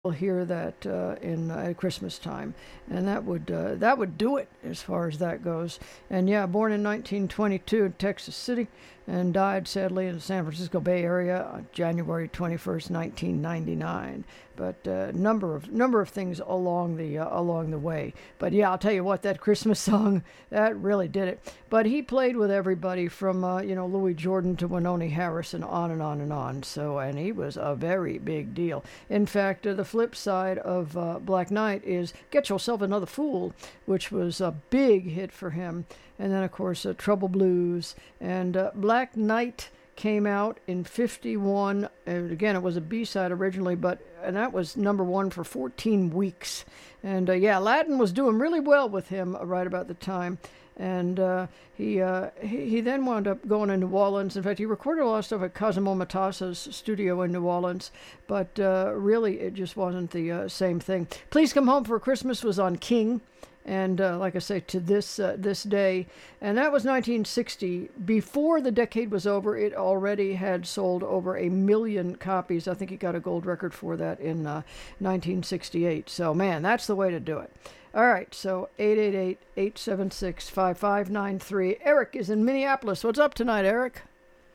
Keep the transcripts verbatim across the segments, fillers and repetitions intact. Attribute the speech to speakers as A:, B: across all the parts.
A: hear that uh, in uh, at Christmas time, and that would uh, that would do it as far as that goes. And yeah, born in nineteen twenty-two in Texas City, and died sadly in the San Francisco Bay Area on January twenty-first, nineteen ninety-nine. But uh, number of number of things along the uh, along the way. But yeah, I'll tell you what, that Christmas song, that really did it. But he played with everybody from uh, you know Louis Jordan to Wynonie Harrison, on and on and on. So, and he was a very big deal. In fact, uh, the flip side of uh, Black Knight is Get Yourself Another Fool, which was a big hit for him. And then, of course, uh, Trouble Blues. And uh, Black Knight came out in fifty-one. And again, it was a B-side originally, but and that was number one for fourteen weeks. And uh, yeah, Latin was doing really well with him right about the time. And uh, he, uh, he he then wound up going to New Orleans. In fact, he recorded a lot of stuff at Cosimo Matassa's studio in New Orleans. But uh, really, it just wasn't the uh, same thing. Please Come Home for Christmas was on King. And uh, like I say, to this uh, this day, and that was nineteen sixty. Before the decade was over, it already had sold over a million copies. I think he got a gold record for that in uh, nineteen sixty-eight. So, man, that's the way to do it. All right, so eight eight eight, eight seven six, five five nine three. Eric is in Minneapolis. What's up tonight, Eric?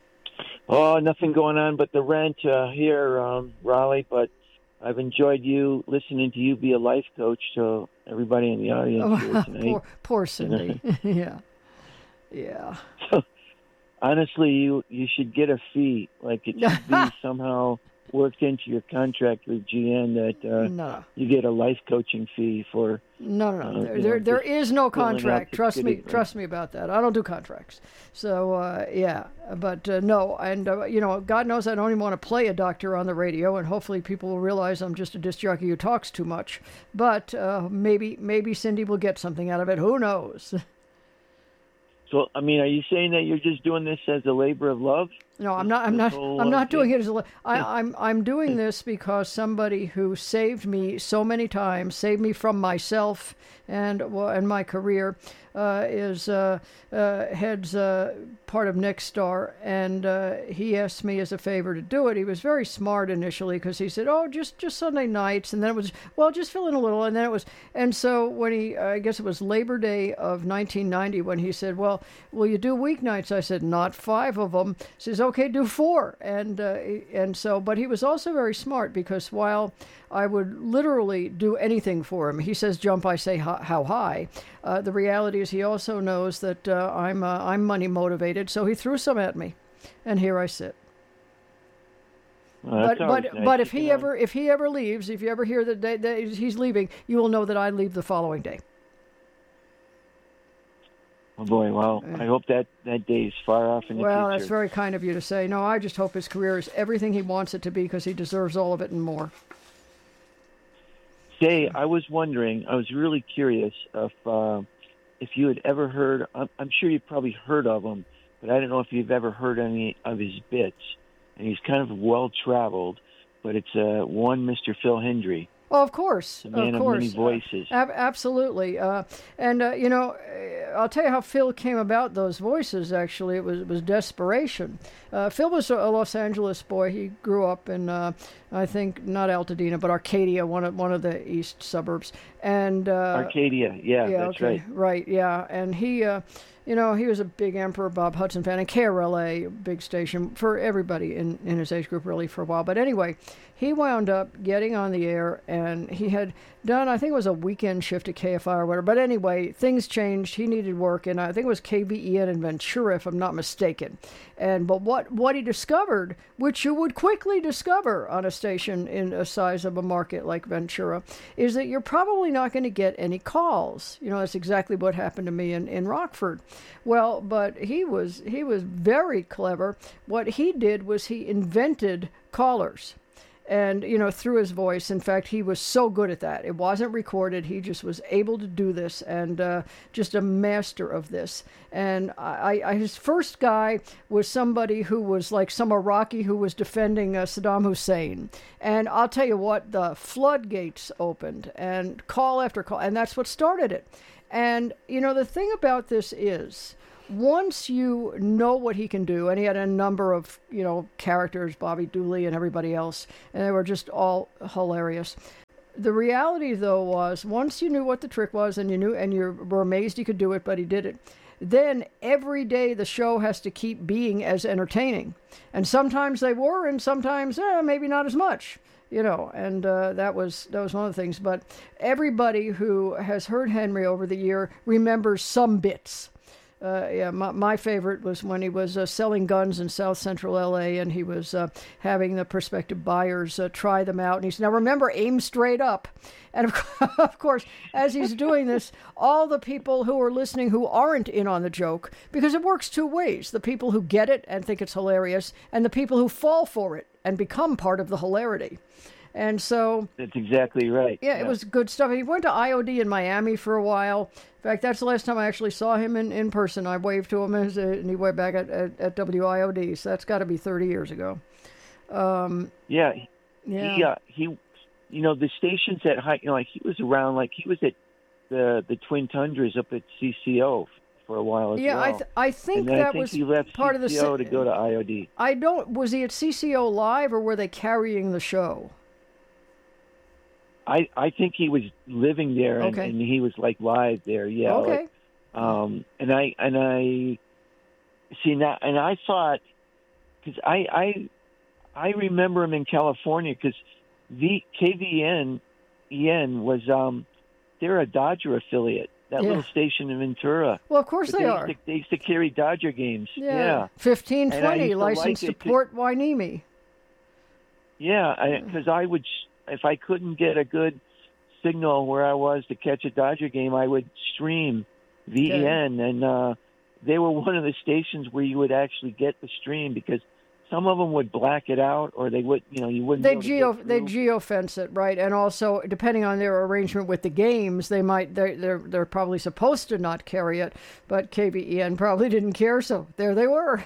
B: Oh, nothing going on but the rent uh, here, um, Raleigh, but I've enjoyed you, listening to you be a life coach to everybody in the audience
A: Oh,
B: here tonight.
A: poor, poor Cindy. yeah. Yeah.
B: So, honestly, you, you should get a fee. Like, it should be somehow worked into your contract with G N that uh,
A: no.
B: you get a life coaching fee for...
A: No, no, no.
B: Uh,
A: there, there,
B: know,
A: there is no contract. Trust me,
B: right?
A: trust me about that. I don't do contracts. So, uh, yeah, but uh, no, and uh, you know, God knows I don't even want to play a doctor on the radio, and hopefully people will realize I'm just a disc jockey who talks too much. But uh, maybe, maybe Cindy will get something out of it. Who knows?
B: So, I mean, are you saying that you're just doing this as a labor of love?
A: No, I'm not. I'm not. I'm not doing it as a. I, I'm. I'm doing this because somebody who saved me so many times, saved me from myself and well, and my career, uh, is uh, uh, heads uh, part of Nexstar, and uh, he asked me as a favor to do it. He was very smart initially because he said, "Oh, just just Sunday nights," and then it was, "Well, just fill in a little," and then it was, and so when he, I guess it was Labor Day of nineteen ninety when he said, "Well, will you do weeknights?" I said, "Not five of them." He says, "Okay, do four." And uh, and so, but he was also very smart because while I would literally do anything for him, he says, "Jump," I say, "How high?" Uh, the reality is, he also knows that uh, I'm uh, I'm money motivated, so he threw some at me, and here I sit.
B: Well,
A: but but
B: nice
A: but if he
B: know.
A: ever if he ever leaves, if you ever hear that, day, that he's leaving, you will know that I leave the following day.
B: Oh boy, well, I hope that, that day is far off in the
A: well,
B: future.
A: Well, that's very kind of you to say. No, I just hope his career is everything he wants it to be because he deserves all of it and more.
B: Say, I was wondering, I was really curious if uh, if you had ever heard, I'm, I'm sure you've probably heard of him, but I don't know if you've ever heard any of his bits. And he's kind of well-traveled, but it's uh, one Mister Phil Hendry.
A: Oh, of course,
B: the man
A: of course,
B: of many voices.
A: Uh, ab- absolutely, uh, and uh, you know, I'll tell you how Phil came about those voices. Actually, it was it was desperation. Uh, Phil was a Los Angeles boy. He grew up in, uh, I think, not Altadena, but Arcadia, one of one of the east suburbs. And uh,
B: Arcadia, yeah,
A: yeah,
B: that's
A: okay,
B: right.
A: Right, yeah, and he. Uh, You know, he was a big Emperor Bob Hudson fan, and K R L A, a big station for everybody in, in his age group, really, for a while. But anyway, he wound up getting on the air, and he had done, I think it was a weekend shift at K F I or whatever. But anyway, things changed. He needed work, and I think it was K V E N in Ventura, if I'm not mistaken. And but what, what he discovered, which you would quickly discover on a station in a size of a market like Ventura, is that you're probably not going to get any calls. You know, that's exactly what happened to me in, in Rockford. Well, but he was he was very clever. What he did was he invented callers. And, you know, through his voice. In fact, he was so good at that. It wasn't recorded. He just was able to do this and uh, just a master of this. And I, I, his first guy was somebody who was like some Iraqi who was defending uh, Saddam Hussein. And I'll tell you what, the floodgates opened and call after call. And that's what started it. And, you know, the thing about this is once you know what he can do, and he had a number of, you know, characters, Bobby Dooley and everybody else, and they were just all hilarious. The reality, though, was once you knew what the trick was and you knew and you were amazed he could do it, but he did it, then every day the show has to keep being as entertaining. And sometimes they were, and sometimes eh, maybe not as much, you know, and uh, that was that was one of the things. But everybody who has heard Henry over the year remembers some bits. Uh, yeah, my, my favorite was when he was uh, selling guns in South Central L A, and he was uh, having the prospective buyers uh, try them out. And he said, now remember, aim straight up. And of, of course, as he's doing this, all the people who are listening who aren't in on the joke, because it works two ways, the people who get it and think it's hilarious, and the people who fall for it and become part of the hilarity. And so...
B: That's exactly right.
A: Yeah, yeah, it was good stuff. He went to I O D in Miami for a while. In fact, that's the last time I actually saw him in, in person. I waved to him, as a, and he went back at, at, at W I O D, so that's got to be thirty years ago. Um,
B: yeah.
A: Yeah.
B: He, uh, he, you know, the stations at high, you know, like he was around, like he was at the the Twin Tundras up at C C O for a while as
A: yeah,
B: well.
A: I th- I think
B: and then
A: that
B: I think
A: was
B: he left
A: part
B: C C O
A: of the...
B: to go to I O D.
A: I don't... Was he at C C O Live, or were they carrying the show?
B: I, I think he was living there, and,
A: Okay.
B: and he was like live there. Yeah.
A: Okay.
B: Like, um, and I and I see now, and I thought because I I I remember him in California because the K V N E N was um they're a Dodger affiliate. That
A: Yeah.
B: little station in Ventura.
A: Well, of course
B: But
A: they
B: they
A: are.
B: Used to, they used to carry Dodger games.
A: Yeah.
B: Yeah.
A: fifteen
B: And I
A: twenty,
B: used to like
A: licensed to
B: it 'cause-
A: Port Hueneme.
B: Yeah, because I, I would, if I couldn't get a good signal where I was to catch a Dodger game, I would stream V E N, and uh, they were one of the stations where you would actually get the stream because some of them would black it out, or they would, you know, you wouldn't.
A: They
B: be
A: geo
B: able to
A: they
B: get through.
A: geofence it, right? And also, depending on their arrangement with the games, they might they they're they're probably supposed to not carry it, but K V E N probably didn't care, so there they were.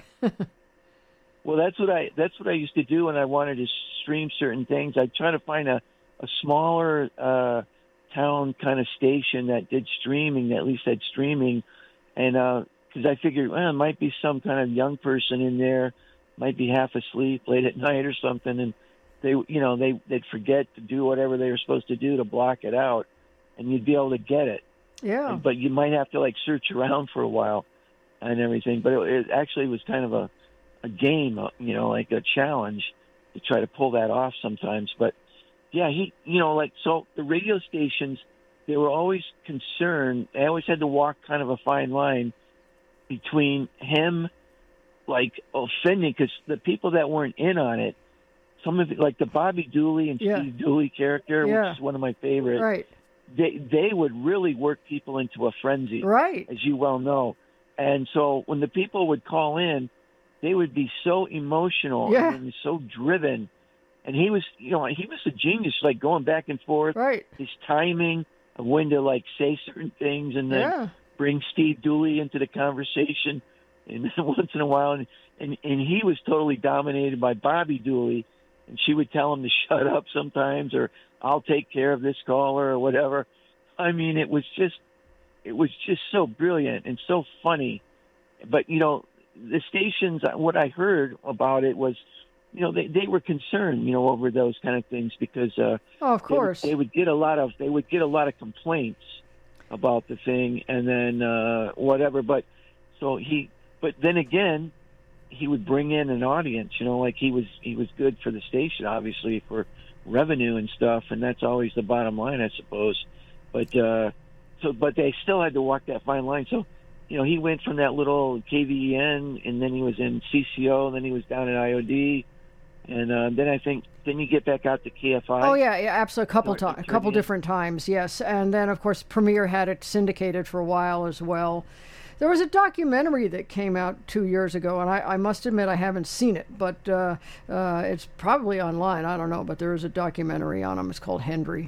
B: Well, that's what I that's what I used to do when I wanted to stream certain things. I'd try to find a a smaller uh, town kind of station that did streaming, that at least had streaming, and because uh, I figured, well, there might be some kind of young person in there, might be half asleep late at night or something, and they, you know, they they'd forget to do whatever they were supposed to do to block it out, and you'd be able to get it.
A: Yeah.
B: But you might have to like search around for a while and everything. But it, it actually was kind of a a game, you know, like a challenge to try to pull that off sometimes. But yeah, he, you know, like, so the radio stations, they were always concerned. They always had to walk kind of a fine line between him, like, offending, because the people that weren't in on it, some of it, like the Bobby Dooley and
A: Yeah.
B: Steve Dooley character,
A: Yeah.
B: which is one of my favorites,
A: Right.
B: they, they would really work people into a frenzy,
A: Right.
B: as you well know. And so when the people would call in, they would be so emotional
A: Yeah.
B: and so driven. And he was, you know, he was a genius, like going back and forth.
A: Right.
B: His timing of when to like say certain things and then
A: Yeah.
B: bring Steve Dooley into the conversation, and then once in a while, and, and and he was totally dominated by Bobby Dooley, and she would tell him to shut up sometimes, or I'll take care of this caller or whatever. I mean, it was just, it was just so brilliant and so funny. But you know, the stations, what I heard about it was, you know, they, they were concerned, you know, over those kind of things because uh,
A: Oh, of course.
B: they would, they would get a lot of they would get a lot of complaints about the thing, and then uh, whatever. But so he, but then again, he would bring in an audience, you know, like he was he was good for the station, obviously for revenue and stuff, and that's always the bottom line, I suppose. But uh, so, but they still had to walk that fine line. So, you know, he went from that little K V E N, and then he was in C C O, and then he was down at I O D. And uh, then I think, didn't you get back out to K F I?
A: Oh yeah, yeah, absolutely. A couple
B: Or-
A: times, a
B: or-
A: couple
B: yeah.
A: different times, yes. And then, of course, Premiere had it syndicated for a while as well. There was a documentary that came out two years ago, and I, I must admit I haven't seen it, but uh, uh, it's probably online. I don't know, but there is a documentary on him. It's called Hendry.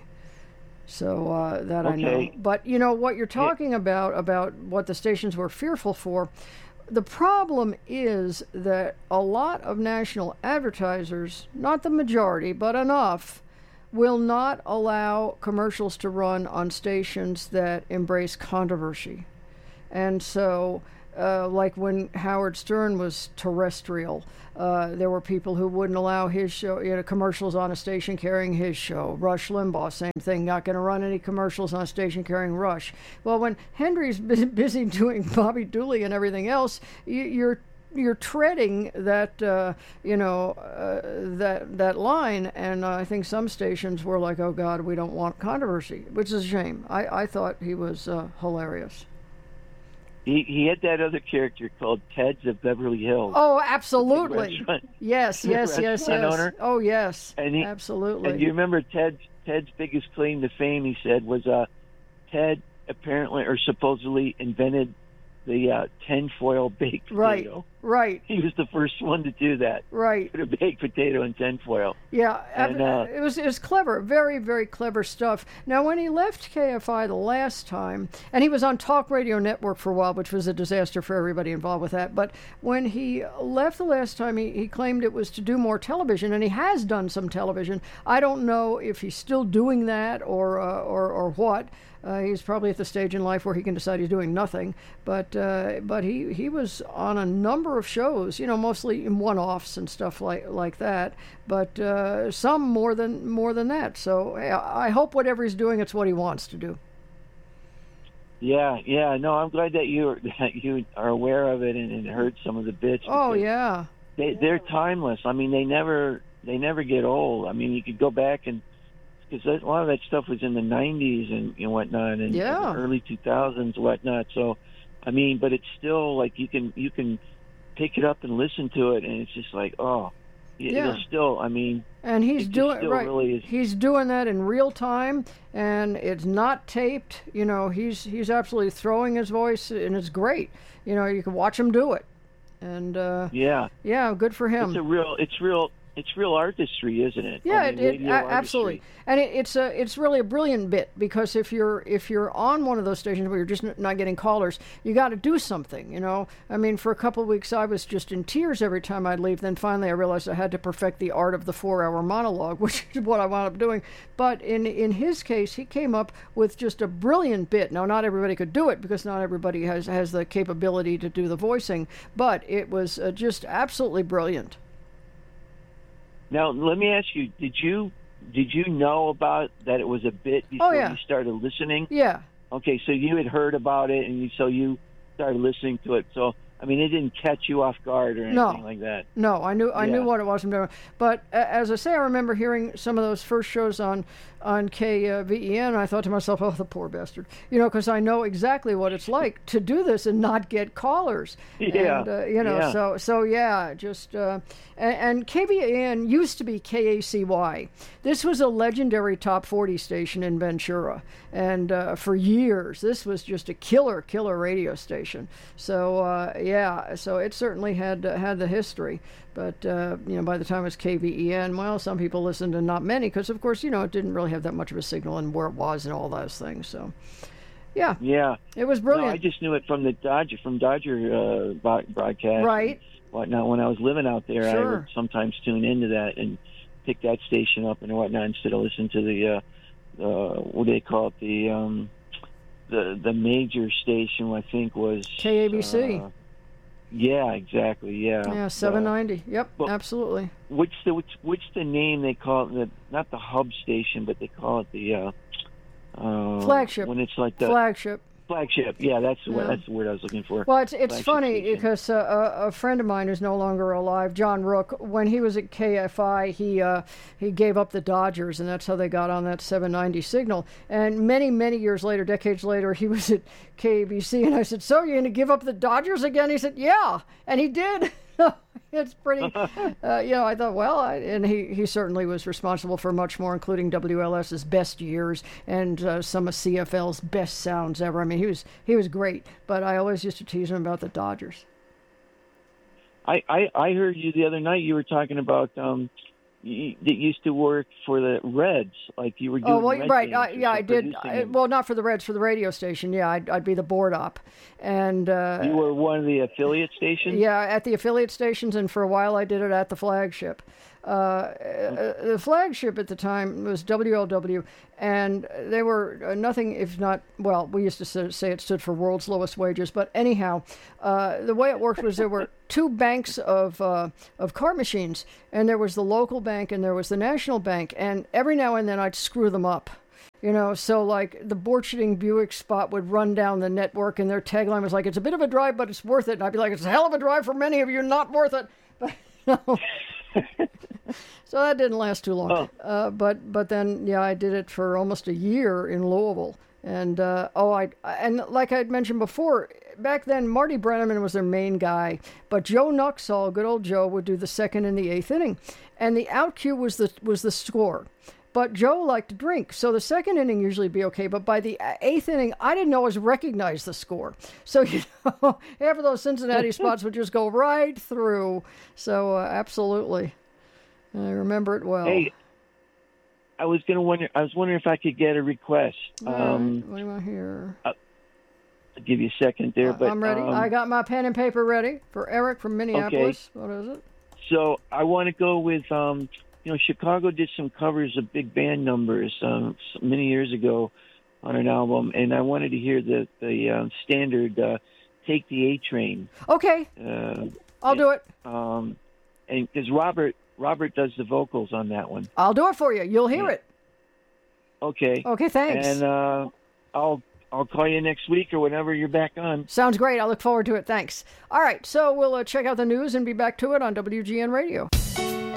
A: So uh, that I know.
B: Okay.
A: But you know what you're talking about about what the stations were fearful for. The problem is that a lot of national advertisers, not the majority, but enough, will not allow commercials to run on stations that embrace controversy. And so uh, like when Howard Stern was terrestrial, uh, there were people who wouldn't allow his show, you know, commercials on a station carrying his show. Rush Limbaugh, same thing, not going to run any commercials on a station carrying Rush. Well, when Henry's busy doing Bobby Dooley and everything else, you, you're you're treading that uh, you know uh, that that line, and I think some stations were like, oh God, we don't want controversy, which is a shame. I, I thought he was uh, hilarious.
B: He he had that other character called Ted's of Beverly Hills.
A: Oh, absolutely.
B: Restaurant-
A: Yes, yes, yes,
B: restaurant
A: yes.
B: owner.
A: Oh, yes.
B: And he-
A: absolutely.
B: And you remember Ted's Ted's biggest claim to fame, he said, was uh, Ted apparently or supposedly invented the uh, tinfoil baked
A: Right,
B: potato.
A: right,
B: He was the first one to do that.
A: right.
B: Put a baked potato in tinfoil.
A: Yeah,
B: And, uh,
A: it was it was clever, very very clever stuff. Now, when he left K F I the last time, and he was on Talk Radio Network for a while, which was a disaster for everybody involved with that. But when he left the last time, he, he claimed it was to do more television, and he has done some television. I don't know if he's still doing that or uh, or or what. Uh, he's probably at the stage in life where he can decide he's doing nothing. But uh, but he, he was on a number of shows, you know, mostly in one-offs and stuff like like that. But uh, some more than more than that. So I I hope whatever he's doing, it's what he wants to do.
B: Yeah, yeah. No, I'm glad that you that you are aware of it and, and heard some of the bits.
A: Oh
B: because
A: yeah,
B: they they're timeless. I mean, they never they never get old. I mean, you could go back and because a lot of that stuff was in the nineties and, and whatnot, and,
A: Yeah.
B: and early two thousands and whatnot. So, I mean, but it's still like you can you can pick it up and listen to it, and it's just like, oh, it-
A: Yeah.
B: it'll still. I mean,
A: and he's
B: it just
A: doing
B: still
A: right.
B: really is.
A: He's doing that in real time, and it's not taped. You know, he's he's absolutely throwing his voice, and it's great. You know, you can watch him do it, and uh,
B: Yeah,
A: yeah, good for him.
B: it's a real. It's real. It's real artistry, isn't it?
A: Yeah,
B: I
A: it,
B: mean,
A: it,
B: radio
A: a- absolutely,
B: artistry.
A: and it, it's a it's really a brilliant bit because if you're if you're on one of those stations where you're just n- not getting callers, you got to do something. You know, I mean, for a couple of weeks I was just in tears every time I'd leave. Then finally I realized I had to perfect the art of the four-hour monologue, which is what I wound up doing. But in in his case, he came up with just a brilliant bit. Now, not everybody could do it because not everybody has has the capability to do the voicing, but it was uh, just absolutely brilliant.
B: Now, let me ask you: Did you did you know about that it was a bit before
A: Oh, yeah.
B: you started listening?
A: Yeah.
B: Okay, so you had heard about it, and you, so you started listening to it. So, I mean, it didn't catch you off guard or anything
A: No.
B: like that.
A: No, I knew I knew
B: Yeah.
A: what it was from doing. But uh, as I say, I remember hearing some of those first shows on on K V E N. And I thought to myself, "Oh, the poor bastard," you know, because I know exactly what it's like to do this and not get callers.
B: Yeah,
A: And, uh, you know,
B: yeah.
A: so so yeah, just uh, and, and K V E N used to be K A C Y. This was a legendary top forty station in Ventura, and uh, for years, this was just a killer killer radio station. So uh, yeah, so it certainly had uh, had the history. But, uh, you know, by the time it was K V E N, well, some people listened and not many because, of course, you know, it didn't really have that much of a signal and where it was and all those things. So, yeah,
B: Yeah,
A: it was
B: no,
A: brilliant.
B: I just knew it from the Dodger from Dodger uh, bo- broadcast.
A: Right.
B: And whatnot. When I was living out there, I
A: Sure.
B: would sometimes tune into that and pick that station up and whatnot instead of listening to the uh, uh, what do they call it the um, the the major station. I think was
A: K A B C.
B: Uh, yeah, exactly. Yeah.
A: Yeah,
B: Uh,
A: seven ninety. Yep,
B: well-
A: absolutely.
B: What's the what's, what's the name they call it? The, not the hub station, but they call it the uh, uh,
A: Flagship.
B: When it's like the
A: Flagship.
B: flagship. Yeah, that's the word,
A: Yeah.
B: that's the word I was looking for.
A: Well, it's it's
B: Flagship
A: funny
B: station.
A: because uh, a, a friend of mine who's no longer alive, John Rook, when he was at K F I, he uh, he gave up the Dodgers, and that's how they got on that seven ninety signal. And many many years later, decades later, he was at K A B C, and I said, "So you're going to give up the Dodgers again?" He said, "Yeah," and he did. It's pretty, uh, you know, I thought, well, I, and he, he certainly was responsible for much more, including W L S's best years and uh, some of C F L's best sounds ever. I mean, he was he was great, but I always used to tease him about the Dodgers.
B: I, I I heard you the other night. You were talking about um, you, that used to work for the Reds, like you were doing.
A: Oh, well,
B: Red
A: right.
B: games
A: I,
B: or
A: yeah, I
B: some
A: did.
B: producing
A: I,
B: them.
A: well, not for the Reds, for the radio station. Yeah, I'd, I'd be the board op. And uh,
B: You were one of the affiliate stations.
A: yeah, at the affiliate stations, and for a while I did it at the flagship. Uh, uh, the flagship at the time was W L W, and they were uh, nothing if not, well, we used to say it stood for World's Lowest Wages, but anyhow, uh, the way it worked was there were two banks of uh, of card machines, and there was the local bank and there was the national bank, and every now and then I'd screw them up. You know, so like the Borcherding Buick spot would run down the network, and their tagline was like, "It's a bit of a drive, but it's worth it." And I'd be like, "It's a hell of a drive for many of you, not worth it." But no. So that didn't last too long.
B: Oh.
A: Uh, but but then yeah, I did it for almost a year in Louisville, and uh, oh, I and like I'd mentioned before, back then Marty Brenneman was their main guy, but Joe Nuxall, good old Joe, would do the second and the eighth inning, and the out cue was the was the score. But Joe liked to drink, so the second inning usually be okay. But by the eighth inning, I didn't always recognize the score. So, you know, half of those Cincinnati spots would just go right through. So, uh, absolutely, I remember it well.
B: Hey, I was gonna wonder. I was wondering if I could get a request.
A: All
B: Um,
A: right, what do I hear?
B: I'll give you a second there, but
A: I'm ready.
B: Um,
A: I got my pen and paper ready for Eric from Minneapolis.
B: Okay.
A: What is it?
B: So I want to go with. Um, You know, Chicago did some covers of big band numbers um, many years ago on an album, and I wanted to hear the the uh, standard uh, "Take the A Train."
A: Okay,
B: uh,
A: I'll do it.
B: Um, and because Robert Robert does the vocals on that one.
A: I'll do it for you. You'll hear
B: Yeah.
A: it.
B: Okay.
A: Okay, thanks.
B: And uh, I'll I'll call you next week or whenever you're back on.
A: Sounds great. I look forward to it. Thanks. All right, so we'll uh, check out the news and be back to it on W G N Radio.